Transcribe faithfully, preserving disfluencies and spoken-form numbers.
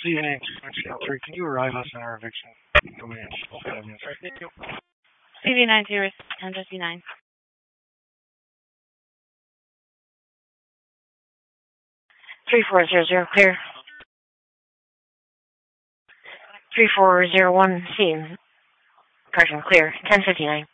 C N A three, can you arrive us in our eviction? Go ahead. Thank you. C V nine zero ten fifty-nine. Three four zero zero clear. Three four zero one C. Carson clear. Ten fifty nine.